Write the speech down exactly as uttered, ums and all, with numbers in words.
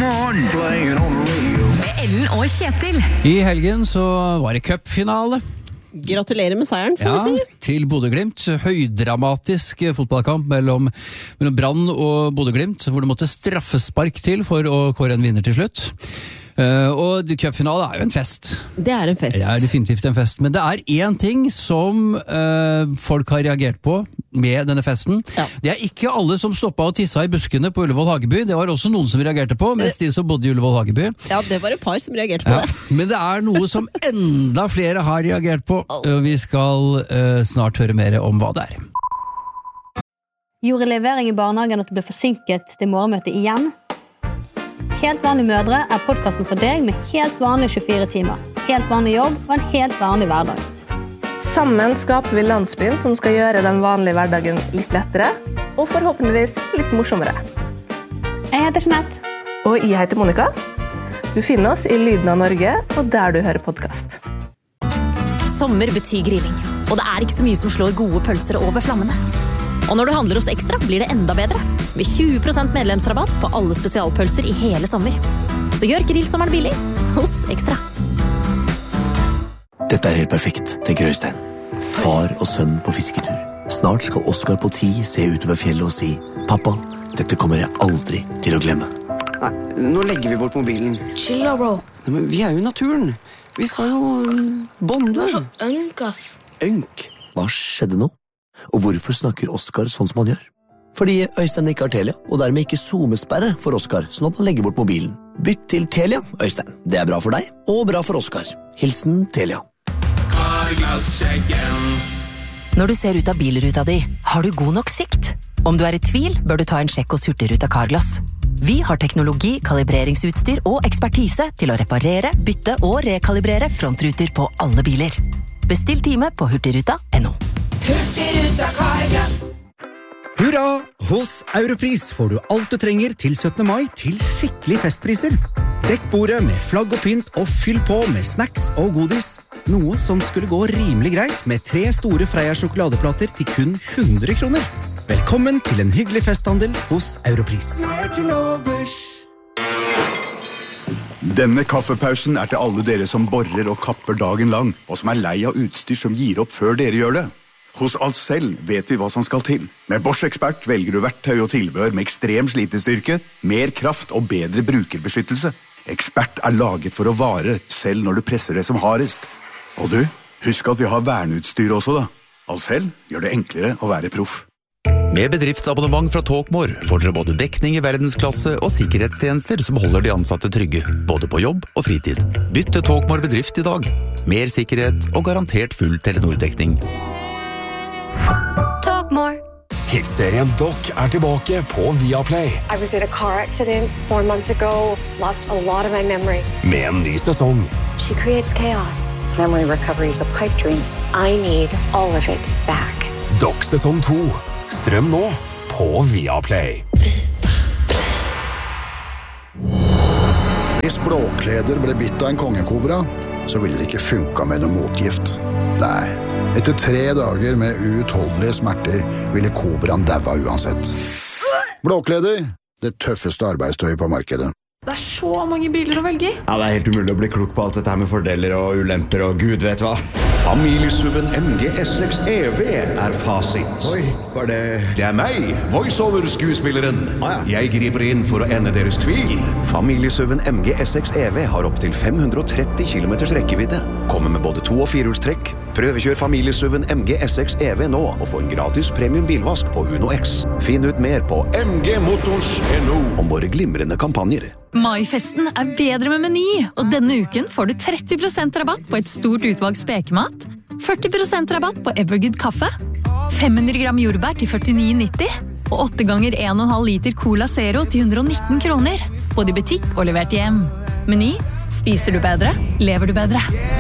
morgen. Playing on the radio. Med Ellen og Kjetil. I helgen så var det cupfinale. Gratulerer med seieren, får ja, vi si. Til Bodø-Glimt. Høydramatisk fotballkamp mellom, mellom Brann og Bodø-Glimt, hvor det måtte straffespark til for å kåre en vinner til slutt. Uh, og cupfinale er jo en fest. Det er en fest. Det er definitivt en fest, men det er én ting som uh, folk har reagert på med denne festen. Ja. Det er ikke alle som stoppet og tissa i buskene på Ullevål Hageby. Det var også noen som reagerte på, mest de som bodde i Ullevål Hageby. Ja, det var et par som reagerte på ja. det. Men det er noe som enda flere har reagert på. Uh, vi skal uh, snart høre mer om hva det er. Gjorde levering i barnehagen at du ble forsinket til morgenmøtet igjen? Helt vanlige mødre er podcasten for deg med helt vanlige tjuefire timer, helt vanlig jobb og en helt vanlig hverdag. Sammen skaper vi landsbyen som skal gjøre den vanlige hverdagen litt lettere, og forhåpentligvis litt morsommere. Jeg heter Jeanette. Og jeg heter Monica. Du finner oss i Lyden av Norge, og der du hører podcast. Sommer betyr grilling, og det er ikke så mye som slår gode pølser over flammene. Og når du handler hos Ekstra, blir det enda bedre. Med tjue prosent medlemsrabatt på alle spesialpølser i hele sommer. Så gjør grillsommeren billig hos Ekstra. Dette er helt perfekt, tenker Øystein. Far og sønn på fisketur. Snart skal Oskar på ti se utover fjellet og si «Pappa, dette kommer jeg aldri til å glemme». Nei, nå legger vi bort mobilen. Chill da, bro. Nei, men vi er jo i naturen. Vi skal jo bonde. Du er så ønk, ass. Ønk? Hva skjedde nå? Og hvorfor snakker Oskar sånn som han gjør? Fordi Øystein ikke har Telia, og dermed ikke zoomesperre for Oskar, sånn at han legger bort mobilen. Bytt til Telia, Øystein. Det er bra for deg, og bra for Oskar. Hilsen Telia. Når du ser ut av bilruta di, har du god nok sikt? Om du er i tvil, bør du ta en sjekk hos Hurtigruten Carglass. Vi har teknologi, kalibreringsutstyr og ekspertise til å reparere, bytte og rekalibrere frontruter på alle biler. Bestill time på hurtigruta punktum no. Hurtigruta Carglass. Hurra! Hos Europris får du alt du trenger til syttende mai til skikkelig festpriser. Dekk bordet med flagg og pynt og fyll på med snacks og godis. Noe som skulle gå rimelig greit med tre store Freia sjokoladeplater til kun hundre kroner. Velkommen til en hyggelig festhandel hos Europris. Denne kaffepausen er til alle dere som borer og kapper dagen lang, og som er lei av utstyr som gir opp før dere gjør det. Hos Ahlsell vet vi hva som skal til. Med Bosch Expert velger du verktøy og tilbehør med ekstrem slitestyrke, mer kraft og bedre brukerbeskyttelse. Expert er laget for å vare, selv når du presser det som hardest. Og du, husk at vi har verneutstyr også da. Ahlsell gjør det enklere å være proff. Med bedriftsabonnement fra Talkmore får dere både dekning i verdensklasse og sikkerhetstjenester som holder de ansatte trygge, både på jobb og fritid. Bytt til Talkmore bedrift i dag. Mer sikkerhet og garantert full Telenor-dekning. Talkmore. Hitserien Doc er tilbake på Viaplay. I was in a car accident four months ago. Lost a lot of my memory. Med en ny sesong. She creates chaos. Memory recovery is a pipe dream. I need all of it back. Doc sesong to. Strøm nå på Viaplay. Hvis Blåkleder ble bitt av en kongekobra, så ville det ikke funka med noe motgift. Nei, etter tre dager med uutholdelige smerter ville kobraen daua uansett. Blåkleder, det tøffeste arbeidstøyet på markedet. Det er så mange biler å velge i. Ja, det er helt umulig å bli klok på alt dette her med fordeler og ulemper og gud vet hva. Familiesuven M G S seks E V er fasit. Oi, hva er det? Det er meg, voiceover-skuespilleren. Ah, ja. Jeg griper inn for å ende deres tvil. Familiesuven M G S seks E V har opp til fem hundre og tretti kilometers rekkevidde. Kommer med både to- og firehjulstrekk. Prøvekjør familiesuven M G S seks E V nå og få en gratis premium bilvask på Uno X. Finn ut mer på m g motors punktum no om våre glimrende kampanjer. Maifesten er bedre med Meny, og denne uken får du tretti prosent rabatt på et stort utvalg spekemat, førti prosent rabatt på Evergood kaffe, fem hundre gram jordbær til førtini nitti, og åtte ganger en komma fem liter Cola Zero til hundre og nitten kroner, både i butikk og levert hjem. Meny, spiser du bedre, lever du bedre.